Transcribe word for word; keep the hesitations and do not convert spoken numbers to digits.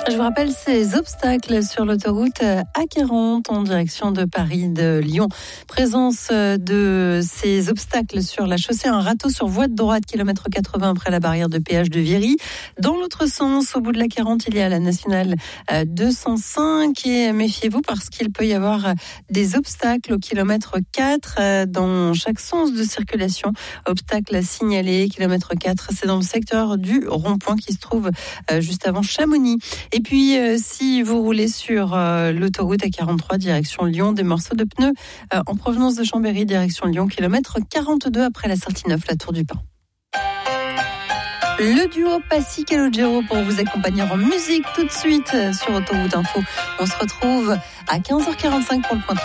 Je vous rappelle ces obstacles sur l'autoroute A quarante en direction de Paris, de Lyon. Présence de ces obstacles sur la chaussée, un râteau sur voie de droite, kilomètre quatre-vingts après la barrière de péage de Viry. Dans l'autre sens, au bout de la quarante, il y a la nationale deux cent cinq et méfiez-vous parce qu'il peut y avoir des obstacles au kilomètre quatre dans chaque sens de circulation. Obstacle signalé, kilomètre quatre, c'est dans le secteur du rond-point qui se trouve juste avant Chamonix. Et puis, euh, si vous roulez sur euh, l'autoroute A quarante-trois, direction Lyon, des morceaux de pneus euh, en provenance de Chambéry, direction Lyon, kilomètre quarante-deux après la sortie neuf, la Tour du Pin. Le duo Passy Calogero pour vous accompagner en musique tout de suite sur Autoroute Info. On se retrouve à quinze heures quarante-cinq pour le point.